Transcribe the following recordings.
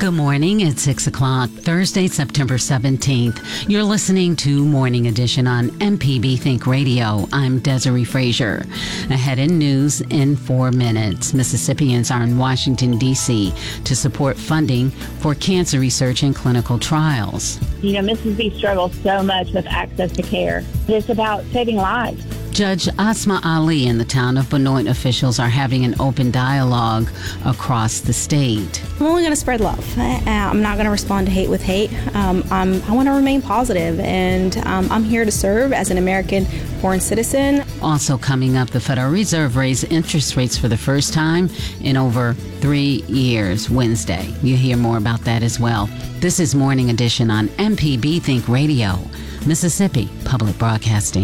Good morning. It's 6 o'clock, Thursday, September 17th. You're listening to Morning Edition on MPB Think Radio. I'm Desiree Frazier. Ahead in news in 4 minutes. Mississippians are in Washington, D.C. to support funding for cancer research and clinical trials. Mississippi struggles so much with access to care. It's about saving lives. Judge Asma Ali and the town of Benoit officials are having an open dialogue across the state. I'm only going to spread love. I'm not going to respond to hate with hate. I want to remain positive, and I'm here to serve as an American-born citizen. Also coming up, the Federal Reserve raised interest rates for the first time in over 3 years Wednesday. You'll hear more about that as well. This is Morning Edition on MPB Think Radio, Mississippi Public Broadcasting.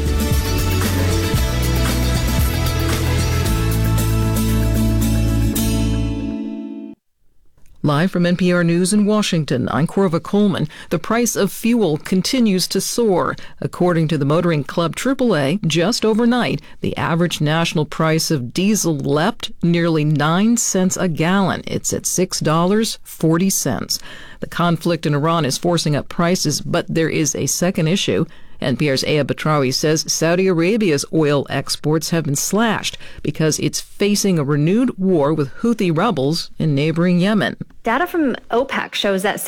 Live from NPR News in Washington, I'm Corva Coleman. The price of fuel continues to soar. According to the Motoring Club AAA, just overnight, the average national price of diesel leapt nearly 9 cents a gallon. It's at $6.40. The conflict in Iran is forcing up prices, but there is a second issue. NPR's Aya Batrawi says Saudi Arabia's oil exports have been slashed because it's facing a renewed war with Houthi rebels in neighboring Yemen. Data from OPEC shows that